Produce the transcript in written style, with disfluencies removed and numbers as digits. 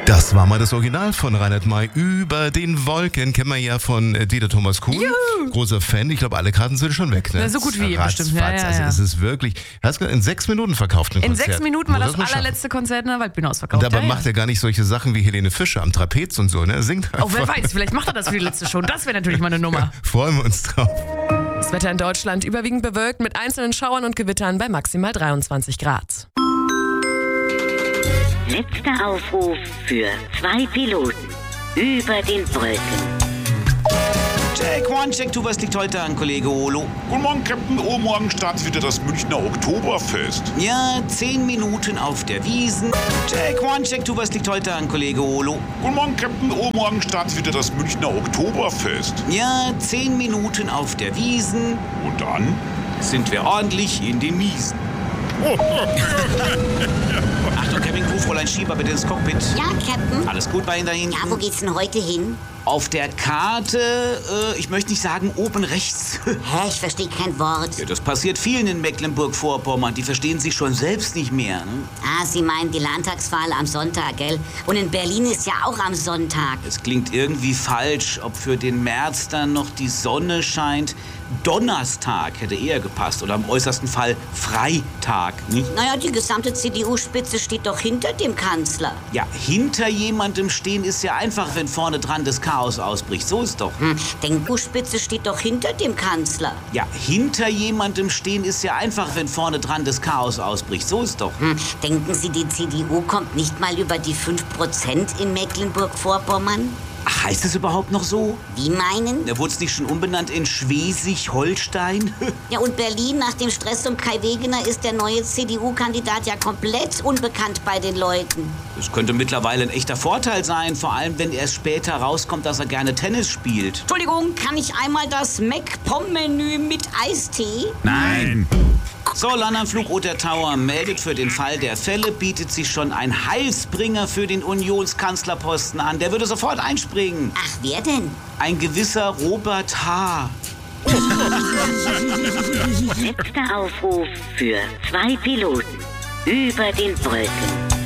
Das war mal das Original von Reinhard May. Über den Wolken kennen wir ja von Dieter Thomas Kuhn. Juhu. Großer Fan. Ich glaube, alle Karten sind schon weg. Ne? Na, so gut wie Ratzfatz. bestimmt. Ja. Also es ist wirklich, hast du in 6 Minuten verkauft ein In Konzert. 6 Minuten war Muss das man schaffen. allerletzte Konzert in der Waldbühne ausverkauft. Und dabei macht er gar nicht solche Sachen wie Helene Fischer am Trapez und so. Ne? Singt Oh, wer einfach. weiß, vielleicht macht er das für die letzte Show. Das wäre natürlich mal eine Nummer. Freuen wir uns drauf. Das Wetter in Deutschland überwiegend bewölkt mit einzelnen Schauern und Gewittern bei maximal 23 Grad. Letzter Aufruf für 2 Piloten. Über den Wolken. Check one, check two, was liegt heute an, Kollege Olo? Guten Morgen, Captain. Oh, morgen startet wieder das Münchner Oktoberfest. Ja, 10 Minuten auf der Wiesn. Check one, check two, was liegt heute an, Kollege Olo? Guten Morgen, Captain. Oh, morgen startet wieder das Münchner Oktoberfest. Ja, 10 Minuten auf der Wiesn. Und dann? Sind wir ordentlich in den Miesen. Achtung, Cabin Crew, Fräulein Schieber, bitte ins Cockpit. Ja, Captain. Alles gut bei Ihnen da hinten? Ja, wo geht's denn heute hin? Auf der Karte, ich möchte nicht sagen oben rechts. Hä, ich verstehe kein Wort. Ja, das passiert vielen in Mecklenburg-Vorpommern. Die verstehen sich schon selbst nicht mehr. Ne? Ah, Sie meinen die Landtagswahl am Sonntag, gell? Und in Berlin ist ja auch am Sonntag. Es klingt irgendwie falsch, ob für den März dann noch die Sonne scheint. Donnerstag hätte eher gepasst oder im äußersten Fall Freitag, nicht? Naja, die gesamte CDU-Spitze steht doch hinter dem Kanzler. Ja, hinter jemandem stehen ist ja einfach, wenn vorne dran das Chaos ausbricht. So ist doch. Die CDU-Spitze steht doch hinter dem Kanzler. Ja, hinter jemandem stehen ist ja einfach, wenn vorne dran das Chaos ausbricht. So ist doch. Denken Sie, die CDU kommt nicht mal über die 5% in Mecklenburg-Vorpommern? Ach, heißt es überhaupt noch so? Wie meinen? Da wurde es nicht schon umbenannt in Schleswig-Holstein? Ja, und Berlin nach dem Stress um Kai Wegener ist der neue CDU-Kandidat ja komplett unbekannt bei den Leuten. Das könnte mittlerweile ein echter Vorteil sein, vor allem wenn erst später rauskommt, dass er gerne Tennis spielt. Entschuldigung, kann ich einmal das Mac-Pom-Menü mit Eistee? Nein. So, Landanflug Otter Tower meldet, für den Fall der Fälle bietet sich schon ein Heilsbringer für den Unionskanzlerposten an. Der würde sofort einspringen. Ach, wer denn? Ein gewisser Robert H. Letzter Aufruf für 2 Piloten. Über den Wolken.